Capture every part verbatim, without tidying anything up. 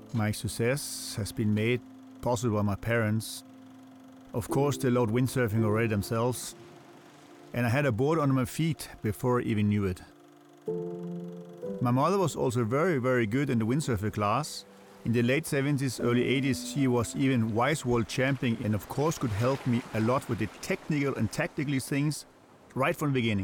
My success has been made possible by my parents. Of course, they loved windsurfing already themselves, and I had a board under my feet before I even knew it. My mother was also very, very good in the windsurfer class. In the late seventies, early eighties, she was even vice world champion and of course could help me a lot with the technical and tactical things right from the beginning.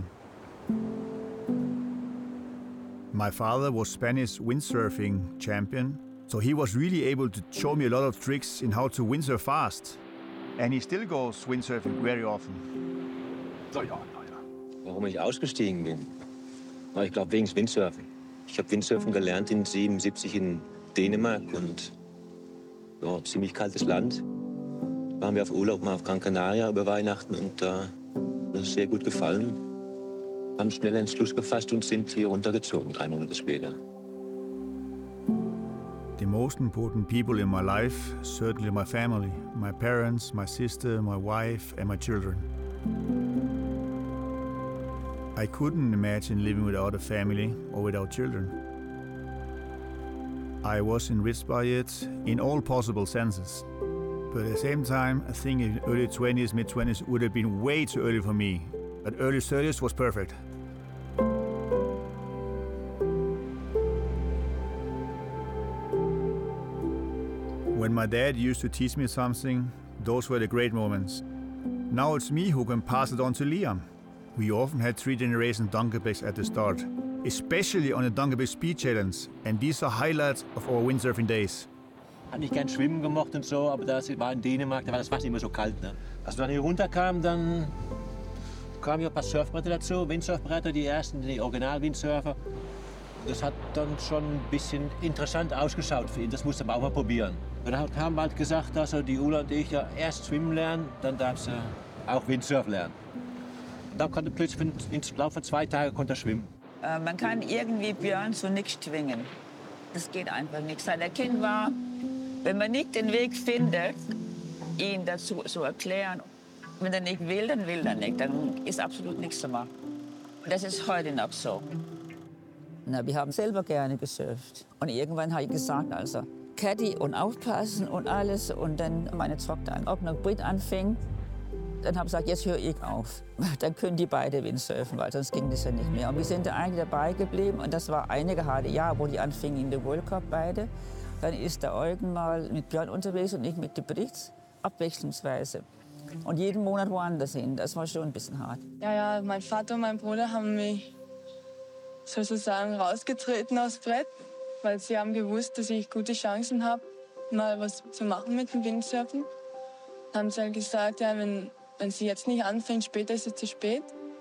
My father was Spanish windsurfing champion, so he was really able to show me a lot of tricks in how to windsurf fast. And he still goes windsurfing very often. So, ja, ja, ja. Warum ich ausgestiegen bin? Na, ich glaube, wegen des Windsurfen. Ich habe Windsurfen gelernt in siebenundsiebzig in Dänemark und ja, ziemlich kaltes Land. Waren wir auf Urlaub mal auf Gran Canaria über Weihnachten und da äh, das ist sehr gut gefallen. Haben schnell einen Entschluss gefasst und sind hier runtergezogen, drei Monate später. The most important people in my life, certainly my family, my parents, my sister, my wife and my children. I couldn't imagine living without a family or without children. I was enriched by it in all possible senses. But at the same time, I think in early twenties, mid twenties would have been way too early for me. But early thirties was perfect. When my dad used to teach me something, those were the great moments. Now it's me who can pass it on to Liam. We often had three generation Dunkerbeeks at the start, especially on the Dunkerbeek Speed Challenge, and these are highlights of our windsurfing days. Hab nicht gern schwimmen gemocht und so, aber das war in Dänemark, da war das Wasser immer so kalt. Ne? Als wir dann hier runterkamen, dann kamen hier ein paar Surfbretter dazu, Windsurfbretter, die ersten, die Original-Windsurfer. Das hat dann schon ein bisschen interessant ausgeschaut für ihn, das musste man auch mal probieren. Und dann haben wir halt gesagt, also die Ulla und ich, ja, erst schwimmen lernen, dann darf sie auch Windsurfen lernen. Dann konnte plötzlich im Laufe von zwei Tagen konnte er schwimmen. Äh, man kann irgendwie Björn zu nichts zwingen. Das geht einfach nicht. Seit er Kind war, wenn man nicht den Weg findet, ihn dazu zu erklären, wenn er nicht will, dann will er nicht. Dann ist absolut nichts zu machen. Das ist heute noch so. Na, wir haben selber gerne gesurft. Und irgendwann habe ich gesagt, also Caddy und aufpassen und alles. Und dann meine Tochter an, ob noch Brit anfing. Dann habe ich gesagt, jetzt höre ich auf. Dann können die beide Windsurfen, weil sonst ging das ja nicht mehr. Und wir sind da eigentlich dabei geblieben. Und das war einige harte Jahre, wo die anfingen in der World Cup beide. Dann ist der Eugen mal mit Björn unterwegs und ich mit der Brit, abwechslungsweise. Und jeden Monat woanders hin. Das war schon ein bisschen hart. Ja, ja, mein Vater und mein Bruder haben mich sozusagen rausgetreten aufs Brett, weil sie haben gewusst, dass ich gute Chancen habe, mal was zu machen mit dem Windsurfen. Dann haben sie halt gesagt, ja, wenn, wenn sie jetzt nicht anfängt, später ist es zu spät.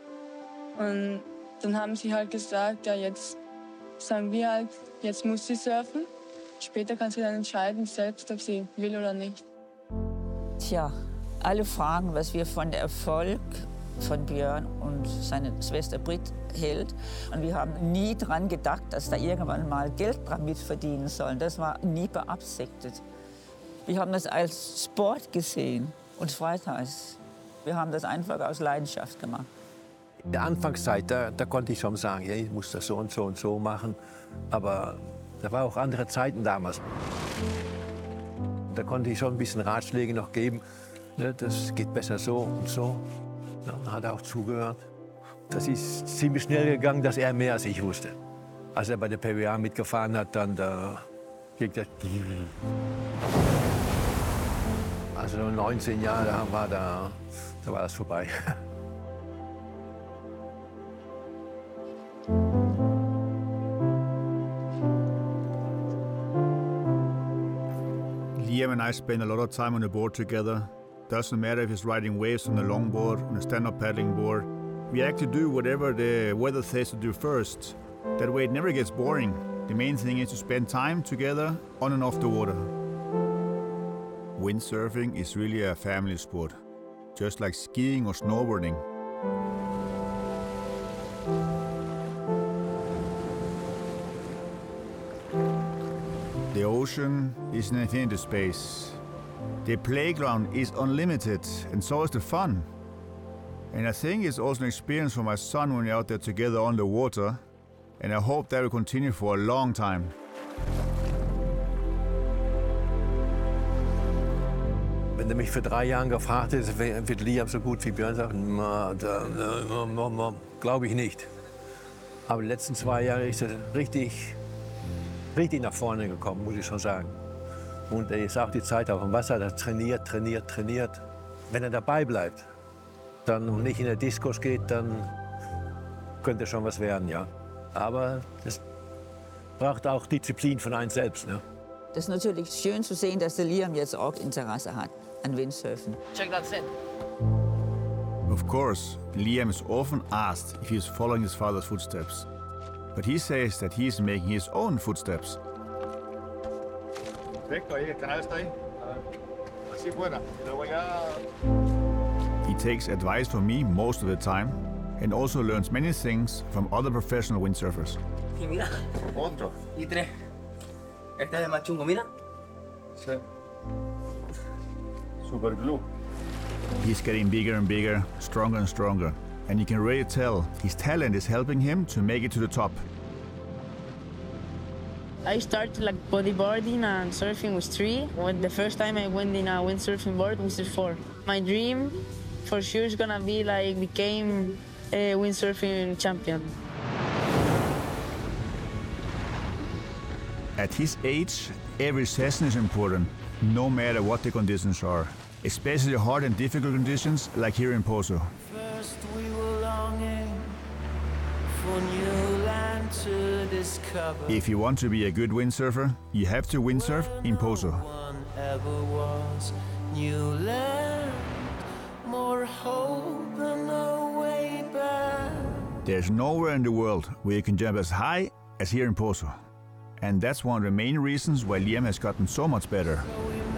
Und dann haben sie halt gesagt, ja, jetzt sagen wir halt, jetzt muss sie surfen. Später kann sie dann entscheiden selbst, ob sie will oder nicht. Tja, alle fragen, was wir von der Erfolg von Björn und seiner Schwester Brit hält. Und wir haben nie daran gedacht, dass da irgendwann mal Geld dran mitverdienen sollen. Das war nie beabsichtigt. Wir haben das als Sport gesehen und freitags. Wir haben das einfach aus Leidenschaft gemacht. In der Anfangszeit, da, da konnte ich schon sagen, ja, ich muss das so und so und so machen. Aber da waren auch andere Zeiten damals. Da konnte ich schon ein bisschen Ratschläge noch geben. Ne, das geht besser so und so. Ja, dann hat er auch zugehört. Das ist ziemlich schnell gegangen, dass er mehr als ich wusste. Als er bei der P W A mitgefahren hat, dann da ging das. Also neunzehn Jahre da war, da, da war das vorbei. Liam and I spend a lot of time on the board together. Doesn't matter if he's riding waves on a longboard, on a stand-up paddling board. We actually do whatever the weather says to do first. That way it never gets boring. The main thing is to spend time together on and off the water. Windsurfing is really a family sport, just like skiing or snowboarding. The ocean is an infinity space. The playground is unlimited, and so is the fun. And I think it's also an experience for my son when we're out there together on the water, and I hope that will continue for a long time. Wenn du mich vor drei Jahren gefragt hättest, wird Liam so gut wie Björn, sagen, glaube ich nicht. Aber die letzten zwei Jahre ist er richtig, richtig nach vorne gekommen, muss ich schon sagen. Und er ist auch die Zeit auf dem Wasser, er trainiert, trainiert, trainiert. Wenn er dabei bleibt, dann und nicht in der Diskos geht, dann könnte schon was werden, ja. Aber das braucht auch Disziplin von einem selbst, ne? Das ist natürlich schön zu sehen, dass der Liam jetzt auch Interesse hat an Windsurfen. Check that set. Of course, Liam is often asked if he is following his father's footsteps. But he says that he is making his own footsteps. He takes advice from me most of the time and also learns many things from other professional windsurfers. Y mira, otro. Y tres. Este es el más chungo, mira. Sí. Super glue. He's getting bigger and bigger, stronger and stronger, and you can really tell his talent is helping him to make it to the top. I started like bodyboarding and surfing with three. When the first time I went in a windsurfing board was with four. My dream for sure is gonna be like became a windsurfing champion. At his age, every session is important, no matter what the conditions are, especially hard and difficult conditions like here in Poso. First we were longing for new land to discover. If you want to be a good windsurfer, you have to windsurf in Poso. One ever was new land, more hope and a way back. There's nowhere in the world where you can jump as high as here in Poso. And that's one of the main reasons why Liam has gotten so much better. So we